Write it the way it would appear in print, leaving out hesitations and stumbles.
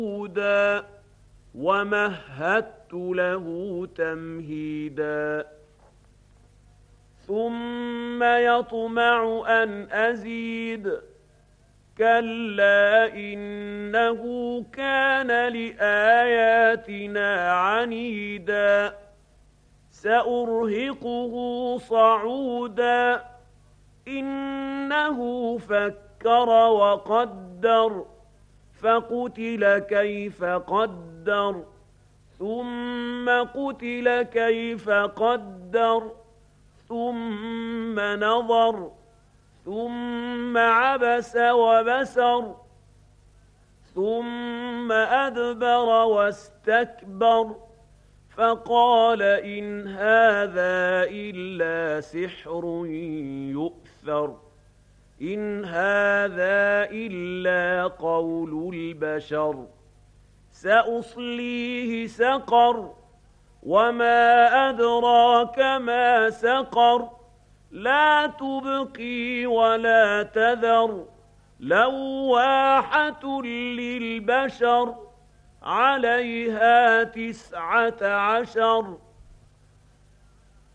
هدى ومهدت له تمهيدا ثم يطمع أن أزيد كلا إنه كان لآياتنا عنيدا سأرهقه صعودا إنه فكر وقدر فقتل كيف قدر ثم قتل كيف قدر ثم نظر ثم عبس وبسر ثم أدبر واستكبر فقال إن هذا إلا سحر يؤثر إن هذا إلا قول البشر سأصليه سقر وما أدراك ما سقر لا تبقي ولا تذر لواحة للبشر عليها 19